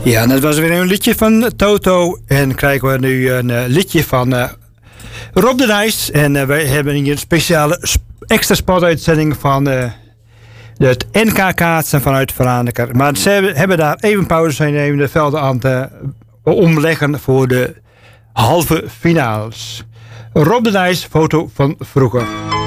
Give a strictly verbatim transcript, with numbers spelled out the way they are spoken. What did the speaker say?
Ja, dat was weer een liedje van Toto. En krijgen we nu een uh, liedje van uh, Rob de Nijs. En uh, wij hebben hier een speciale sp extra spotuitzending van uh, het N K kaatsen vanuit Franeker. Maar ze hebben, hebben daar even pauze zijn nemen de velden aan te omleggen voor de halve finales. Rob de Nijs, foto van vroeger.